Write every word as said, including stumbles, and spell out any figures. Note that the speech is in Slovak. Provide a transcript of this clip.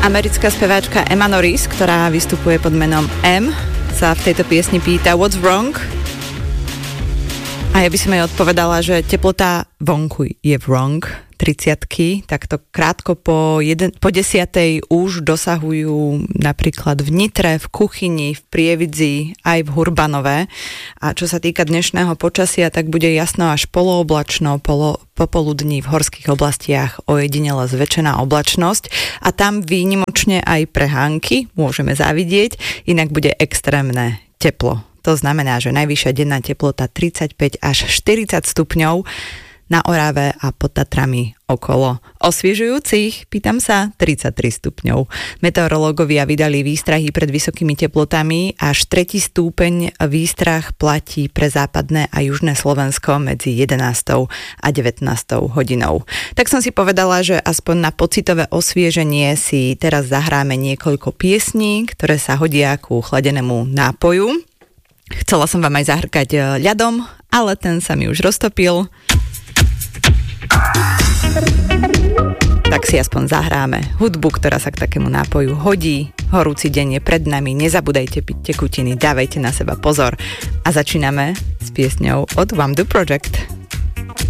Americká speváčka Emma Norris, ktorá vystupuje pod menom M, sa v tejto piesni pýta What's wrong? A ja by som jej odpovedala, že teplota vonku je wrong, tridsiatky, takto krátko po, jeden, po desiatej už dosahujú napríklad v Nitre, v Kuchyni, v Prievidzi, aj v Hurbanové. A čo sa týka dnešného počasia, tak bude jasno až polooblačno, polo, popoludní v horských oblastiach ojedinele zväčšená oblačnosť a tam výnimočne aj prehánky môžeme zavidieť, inak bude extrémne teplo. To znamená, že najvyššia denná teplota tridsaťpäť až štyridsať stupňov, na Orave a pod Tatrami okolo osviežujúcich, pýtam sa, tridsaťtri stupňov. Meteorológovia vydali výstrahy pred vysokými teplotami, až tretí stúpeň výstrah platí pre západné a južné Slovensko medzi jedenástou a devätnástou hodinou. Tak som si povedala, že aspoň na pocitové osvieženie si teraz zahráme niekoľko piesní, ktoré sa hodia ku chladenému nápoju. Chcela som vám aj zahrkať ľadom, ale ten sa mi už roztopil. Tak si aspoň zahráme hudbu, ktorá sa k takému nápoju hodí. Horúci deň je pred nami, nezabudajte piť tekutiny, dávajte na seba pozor. A začíname s piesňou od Wham! The Project.